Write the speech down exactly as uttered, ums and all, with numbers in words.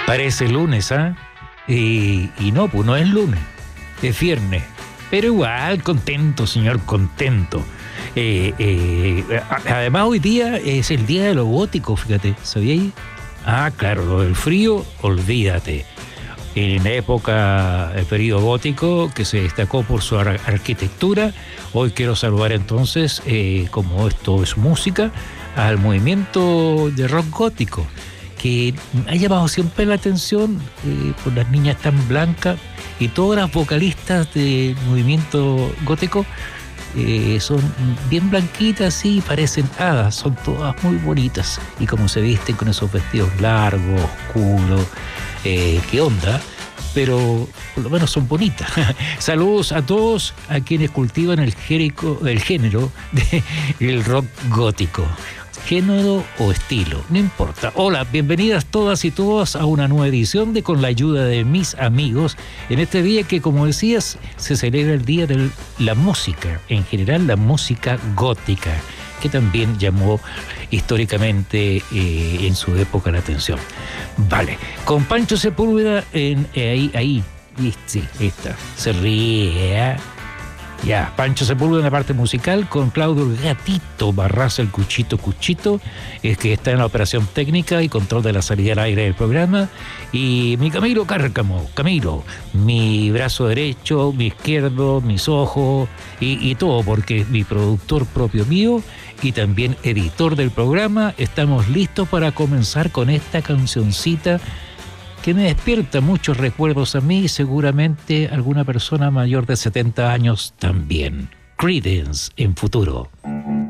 Parece lunes, ¿ah? ¿eh? Y, y no, pues no es lunes, es viernes. Pero igual, contento, señor, contento. Eh, eh, además, hoy día es el día de lo gótico, fíjate, ¿sabíais? Ah, claro, lo del frío, olvídate. En la época, el periodo gótico, que se destacó por su ar- arquitectura, hoy quiero saludar entonces, eh, como esto es música, al movimiento de rock gótico, que ha llamado siempre la atención eh, por las niñas tan blancas, y todas las vocalistas del movimiento gótico eh, son bien blanquitas, sí, parecen hadas, son todas muy bonitas, y como se visten con esos vestidos largos, oscuros, eh, qué onda, pero por lo menos son bonitas. Saludos a todos a quienes cultivan el, jérico, el género del rock gótico. Género o estilo, no importa. Hola, bienvenidas todas y todos a una nueva edición de Con la ayuda de mis amigos, en este día que, como decías, se celebra el Día de la Música, en general la música gótica, que también llamó históricamente eh, en su época la atención. Vale, con Pancho Sepúlveda en, eh, ahí, ahí, sí, esta, se ríe, ¿eh? Ya, Pancho Sepúlveda en la parte musical, con Claudio el Gatito Barraza, el Cuchito Cuchito, es que está en la operación técnica y control de la salida al aire del programa, y mi Camilo Cárcamo, Camilo, mi brazo derecho, mi izquierdo, mis ojos, y, y todo, porque es mi productor propio mío y también editor del programa. Estamos listos para comenzar con esta cancioncita que me despierta muchos recuerdos a mí y seguramente alguna persona mayor de setenta años también. Creedence en Futuro.